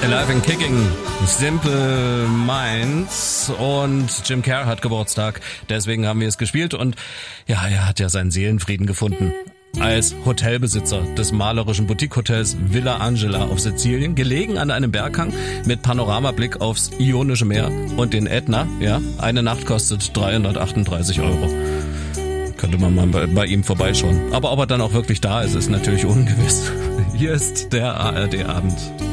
Alive and Kicking, Simple Minds, und Jim Kerr hat Geburtstag, deswegen haben wir es gespielt und ja, er hat ja seinen Seelenfrieden gefunden. Als Hotelbesitzer des malerischen Boutique-Hotels Villa Angela auf Sizilien, gelegen an einem Berghang mit Panoramablick aufs Ionische Meer und den Ätna, ja, eine Nacht kostet 338 €. Könnte man mal bei ihm vorbeischauen. Aber ob er dann auch wirklich da ist, ist natürlich ungewiss. Hier ist der ARD-Abend.